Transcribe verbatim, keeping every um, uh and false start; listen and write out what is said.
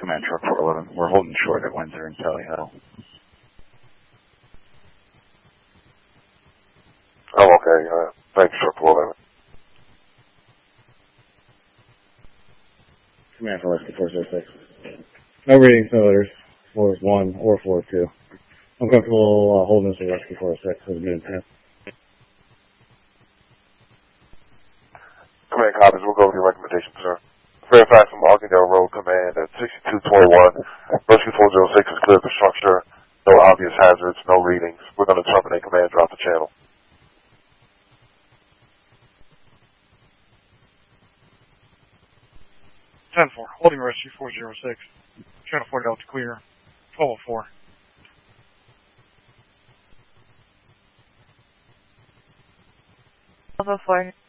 Command Truck four eleven. We're holding short at Windsor and Sally Hill. Oh, okay. Uh, thanks, Truck four eleven. Command for Whiskey four zero six. No readings, no letters. Floor one or floor two. I'm comfortable uh, holding this at Whiskey four oh six as a good intent. Command copies. We'll go with your recommendation, sir. Fairfax from Argendale Road, command at sixty-two twenty-one. Rescue four oh six is clear for structure. No obvious hazards, no readings. We're going to terminate command, drop the channel. ten four, holding rescue four oh six. Channel four Delta clear. twelve oh four. twelve oh four.